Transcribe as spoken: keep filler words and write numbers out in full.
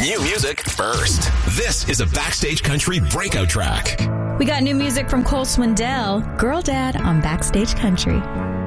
New music first. This is a Backstage Country breakout track. We got new music from Cole Swindell, Girl Dad on Backstage Country.